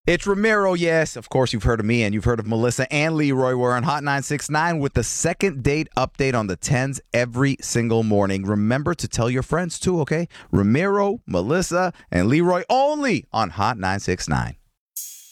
It's Ramiro, yes. Of course, you've heard of me and you've heard of Melissa and Leroy. We're on Hot 969 with the second date update on the 10s every single morning. Remember to tell your friends too, okay? Ramiro, Melissa, and Leroy only on Hot 969.